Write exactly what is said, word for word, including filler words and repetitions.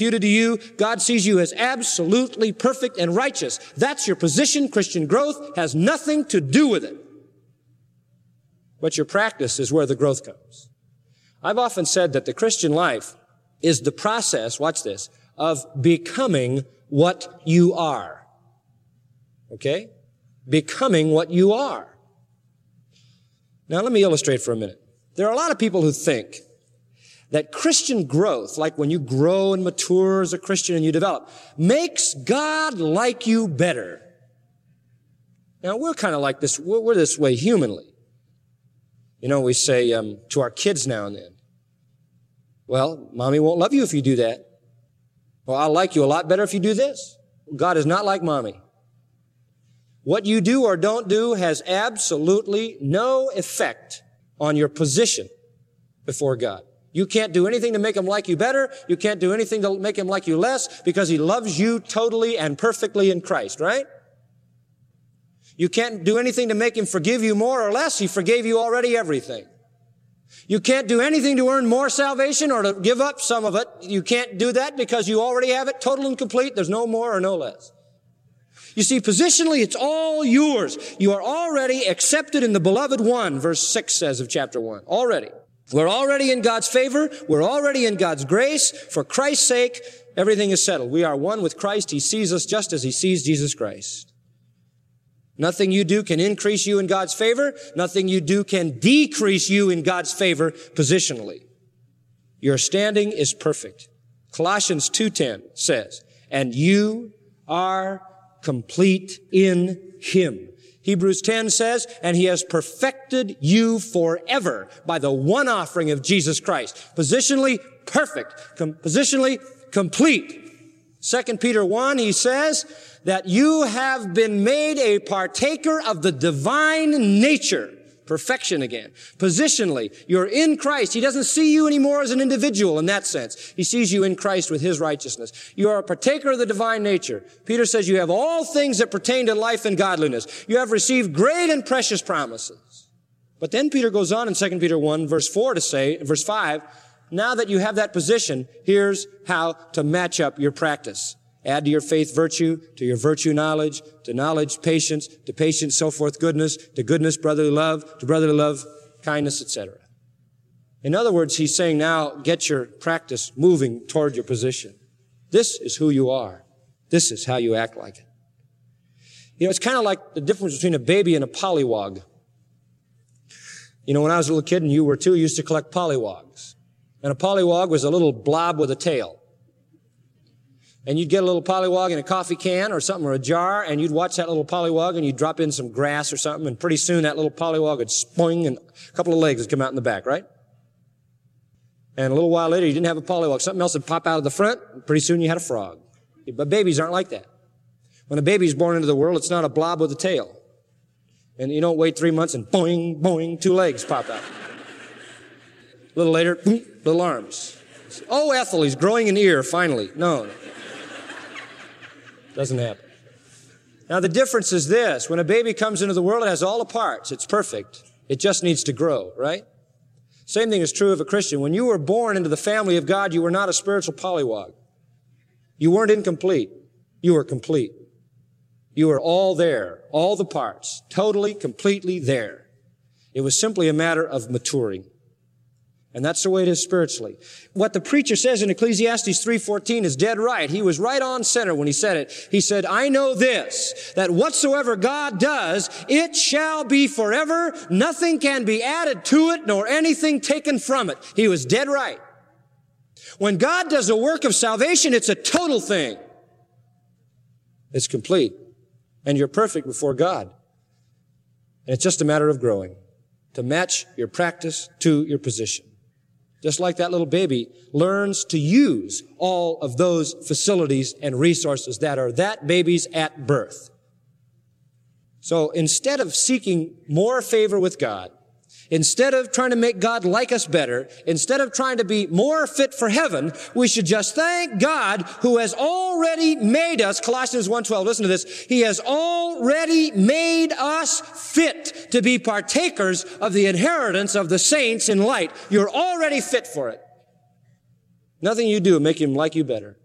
imputed to you. God sees you as absolutely perfect and righteous. That's your position. Christian growth has nothing to do with it. But your practice is where the growth comes. I've often said that the Christian life is the process, watch this, of becoming what you are. Okay? Becoming what you are. Now let me illustrate for a minute. There are a lot of people who think that Christian growth, like when you grow and mature as a Christian and you develop, makes God like you better. Now we're kind of like this, we're, we're this way humanly. You know, we say um, to our kids now and then, well, mommy won't love you if you do that. Well, I'll like you a lot better if you do this. God is not like mommy. What you do or don't do has absolutely no effect on your position before God. You can't do anything to make him like you better. You can't do anything to make him like you less because he loves you totally and perfectly in Christ, right? You can't do anything to make him forgive you more or less. He forgave you already everything. You can't do anything to earn more salvation or to give up some of it. You can't do that because you already have it total and complete. There's no more or no less. You see, positionally, it's all yours. You are already accepted in the beloved one, verse six says of chapter one. Already. We're already in God's favor. We're already in God's grace. For Christ's sake, everything is settled. We are one with Christ. He sees us just as he sees Jesus Christ. Nothing you do can increase you in God's favor. Nothing you do can decrease you in God's favor positionally. Your standing is perfect. Colossians two ten says, and you are complete in him. Hebrews ten says, and he has perfected you forever by the one offering of Jesus Christ. Positionally perfect. Com- positionally complete. Second Peter one, he says that you have been made a partaker of the divine nature. Perfection again. Positionally, you're in Christ. He doesn't see you anymore as an individual in that sense. He sees you in Christ with his righteousness. You are a partaker of the divine nature. Peter says you have all things that pertain to life and godliness. You have received great and precious promises. But then Peter goes on in Second Peter one, verse four to say, verse five, now that you have that position, here's how to match up your practice. Add to your faith virtue, to your virtue knowledge, to knowledge patience, to patience so forth goodness, to goodness brotherly love, to brotherly love kindness, et cetera. In other words, he's saying now get your practice moving toward your position. This is who you are. This is how you act like it. You know, it's kind of like the difference between a baby and a pollywog. You know, when I was a little kid and you were too, you used to collect pollywogs. And a pollywog was a little blob with a tail. And you'd get a little pollywog in a coffee can or something or a jar, and you'd watch that little pollywog and you'd drop in some grass or something, and pretty soon that little pollywog would spring and a couple of legs would come out in the back, right? And a little while later you didn't have a pollywog. Something else would pop out of the front, and pretty soon you had a frog. But babies aren't like that. When a baby's born into the world, it's not a blob with a tail. And you don't wait three months and boing, boing, two legs pop out. A little later, boom, little arms. Oh, Ethel, he's growing an ear, finally. No, no. Doesn't happen. Now, the difference is this. When a baby comes into the world, it has all the parts. It's perfect. It just needs to grow, right? Same thing is true of a Christian. When you were born into the family of God, you were not a spiritual pollywog. You weren't incomplete. You were complete. You were all there, all the parts, totally, completely there. It was simply a matter of maturing. And that's the way it is spiritually. What the preacher says in Ecclesiastes three fourteen is dead right. He was right on center when he said it. He said, I know this, that whatsoever God does, it shall be forever. Nothing can be added to it, nor anything taken from it. He was dead right. When God does a work of salvation, it's a total thing. It's complete. And you're perfect before God. And it's just a matter of growing to match your practice to your position. Just like that little baby learns to use all of those facilities and resources that are that baby's at birth. So instead of seeking more favor with God, instead of trying to make God like us better, instead of trying to be more fit for heaven, we should just thank God who has already made us, Colossians one twelve, listen to this, He has already made us fit to be partakers of the inheritance of the saints in light. You're already fit for it. Nothing you do will make Him like you better.